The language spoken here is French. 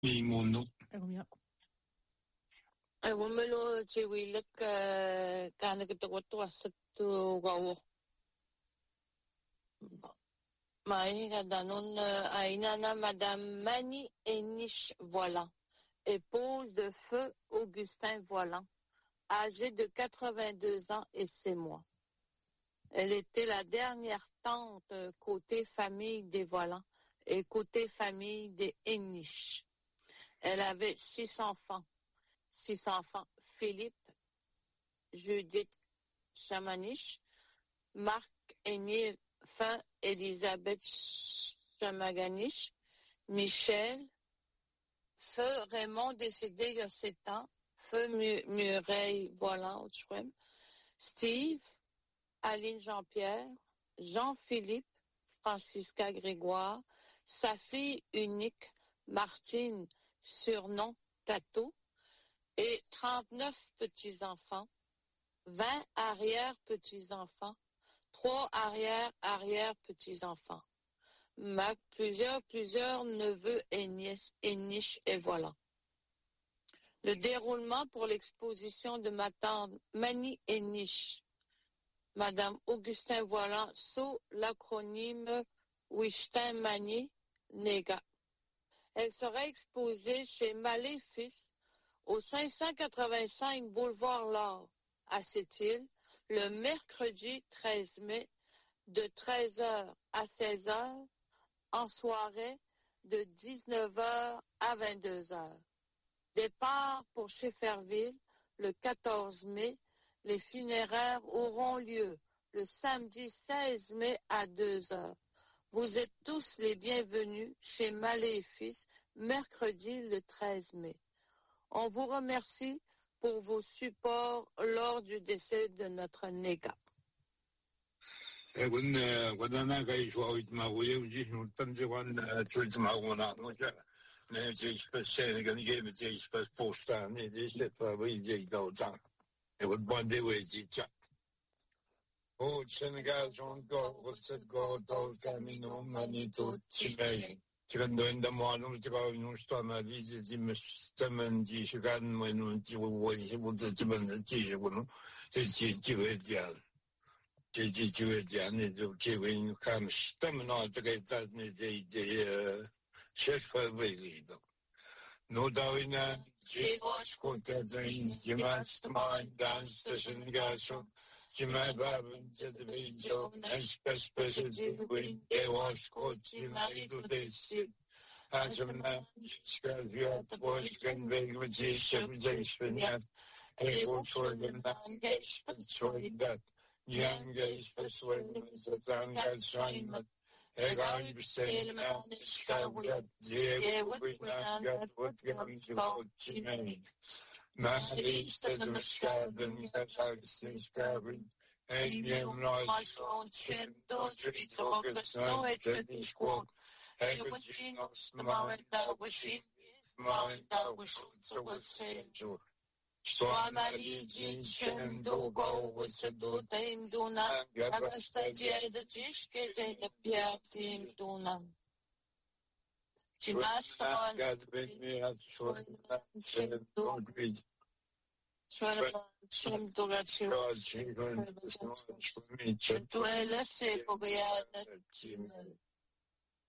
Mimono. Wumelo chiwilek kana kitakwatu asatu gawo. Maïna danon Ainana Madame Mani Enish Voilan, épouse de feu Augustin Voilan, âgée de 82 ans et 6 mois. Elle était la dernière tante côté famille des Voilan et côté famille des Enish. Elle avait 6 enfants. 6 enfants, Philippe, Judith Chamanish, Marc Émile Fin, Elisabeth Chamaganish, Michel, Feu Raymond décédé il y a 7 ans, Feu Mureille Voilan, Steve, Aline Jean-Pierre, Jean-Philippe, Francisca Grégoire, sa fille unique, Martine, surnom Tato, et 39 petits-enfants, 20 arrière-petits-enfants, 3 arrière-petits-enfants. Plusieurs neveux et nièces, et niches, et voilà. Le déroulement pour l'exposition de ma tante Mani et Niche, Madame Augustin Voilan, sous l'acronyme Wishtin Mani Nega. Elle sera exposée chez Malé Fils, au 585 boulevard L'Or, à Sept-Îles, le mercredi 13 mai, de 13h à 16h, en soirée, de 19h à 22h. Départ pour Schefferville, le 14 mai. Les funéraires auront lieu le samedi 16 mai à 2h. Vous êtes tous les bienvenus chez Malé et Fils, mercredi le 13 mai. On vous remercie pour vos supports lors du décès de notre négat. 지금 너인데 뭐하는 지가 이놈스도 말이지 지금 스테면 시간 뭐 이놈 지고 원시 못을 지면 지고는 지외지야 지외지야 좀 지외인 감 스테면 어떻게 있다니 이제 셰프웨이도 노다위나 지고스코트진 지마스트마인 단스테션 가서 지마바분 제드비죠 스페셜 지구인 에워스코트 마이도 데시 아줌마 시카비아 보스겐 베이그지 셰브제이스냐 에고초르는 게이스초이다 양게이스초이는 자장가샤이마 에가이 비세나 시카비아 제부이나 gatwotgam지고치메니 Marie stedde schaden schaden en nois tot vitokas noečetniš kog egočinos mamenta ušin mamenta ušucu Swamali jinshen dugo usadu taimduna agasta jeda tishke jeda piatim duna Chimashton gadbeni Shim Dugachi Tuela se pogayana